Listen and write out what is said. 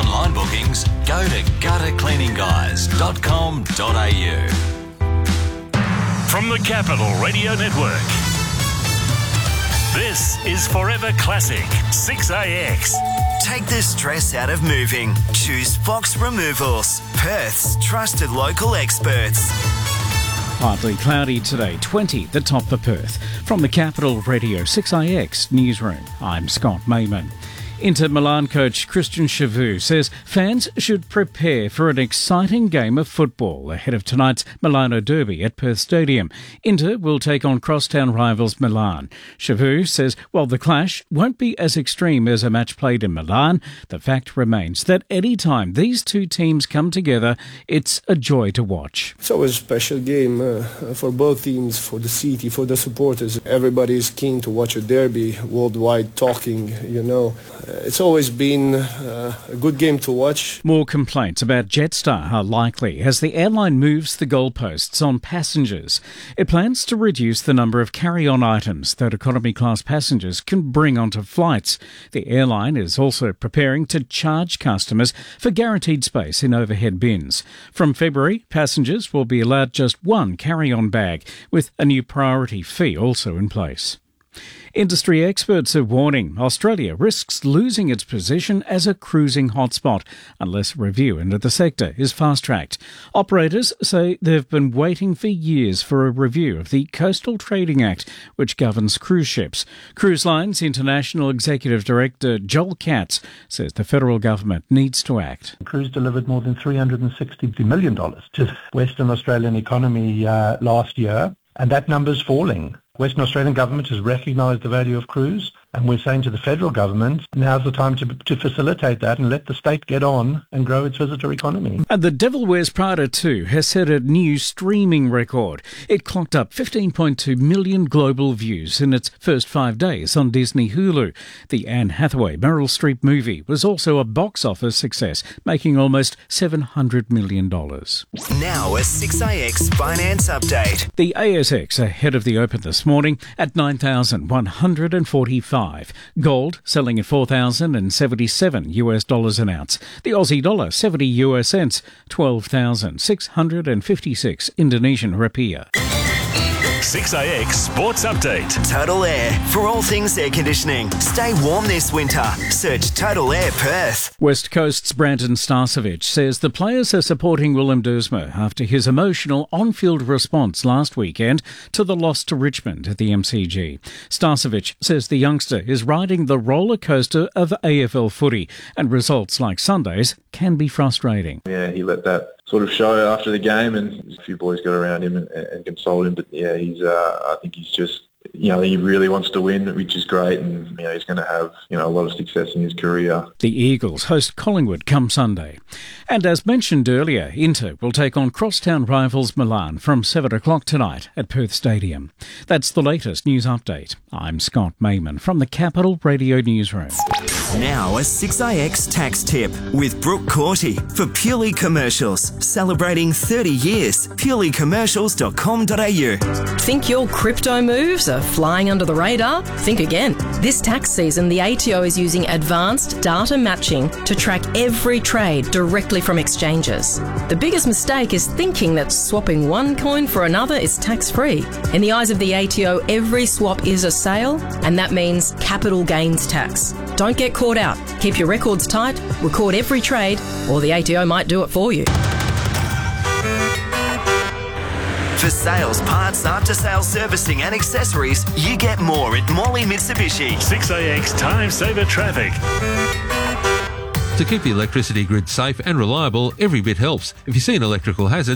online bookings, go to guttercleaningguys.com.au. From the Capital Radio Network, this is Forever Classic 6AX. Take the stress out of moving. Choose Fox Removals, Perth's trusted local experts. Partly cloudy today, 20 the top for Perth. From the Capital Radio 6AX newsroom, I'm Scott Mayman. Inter Milan coach Christian Chivot says fans should prepare for an exciting game of football ahead of tonight's Milano Derby at Perth Stadium. Inter will take on crosstown rivals Milan. Chivot says while the clash won't be as extreme as a match played in Milan, the fact remains that any time these two teams come together, it's a joy to watch. It's always a special game for both teams, for the city, for the supporters. Everybody is keen to watch a derby, worldwide talking, It's always been a good game to watch. More complaints about Jetstar are likely as the airline moves the goalposts on passengers. It plans to reduce the number of carry-on items that economy class passengers can bring onto flights. The airline is also preparing to charge customers for guaranteed space in overhead bins. From February, passengers will be allowed just one carry-on bag, with a new priority fee also in place. Industry experts are warning Australia risks losing its position as a cruising hotspot unless a review into the sector is fast-tracked. Operators say they've been waiting for years for a review of the Coastal Trading Act, which governs cruise ships. Cruise Lines International Executive Director Joel Katz says the federal government needs to act. Cruise delivered more than $360 million to the Western Australian economy last year, and that number's falling. Western Australian government has recognised the value of cruise, and we're saying to the federal government, now's the time to facilitate that and let the state get on and grow its visitor economy. And The Devil Wears Prada 2 has set a new streaming record. It clocked up 15.2 million global views in its first 5 days on Disney Hulu. The Anne Hathaway-Meryl Streep movie was also a box office success, making almost $700 million. Now a 6AX finance update. The ASX ahead of the open this morning at 9,145. Gold selling at $4,077 an ounce. The Aussie dollar 70 US cents, 12,656 Indonesian rupiah. 6AX Sports Update. Total Air, for all things air conditioning. Stay warm this winter. Search Total Air Perth. West Coast's Brandon Starcevich says the players are supporting Willem Duursma after his emotional on-field response last weekend to the loss to Richmond at the MCG. Starcevich says the youngster is riding the roller coaster of AFL footy, and results like Sunday's can be frustrating. Yeah, he let that sort of show after the game, and a few boys got around him and consoled him. But yeah, I think he's just, he really wants to win, which is great, and he's going to have a lot of success in his career. The Eagles host Collingwood come Sunday, and as mentioned earlier, Inter will take on crosstown rivals Milan from 7 o'clock tonight at Perth Stadium. That's the latest news update. I'm Scott Mayman from the Capital Radio Newsroom. Now a 6AX tax tip with Brooke Corty for Purely Commercials. Celebrating 30 years. purelycommercials.com.au. Think your crypto moves are flying under the radar? Think again. This tax season, the ATO is using advanced data matching to track every trade directly from exchanges. The biggest mistake is thinking that swapping one coin for another is tax-free. In the eyes of the ATO, every swap is a sale, and that means capital gains tax. Don't get caught out. Keep your records tight, record every trade, or the ATO might do it for you. For sales, parts, after-sales servicing and accessories, you get more at Morley Mitsubishi. 6AX Time Saver Traffic. To keep the electricity grid safe and reliable, every bit helps. If you see an electrical hazard,